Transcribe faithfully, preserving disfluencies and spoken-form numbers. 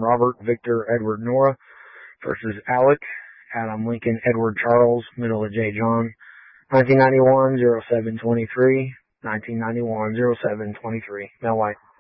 Robert Victor Edward Nora versus Alec Adam Lincoln Edward Charles, middle of J. John, nineteen ninety-one oh seven twenty-three, nineteen ninety-one oh seven twenty-three, Mel White.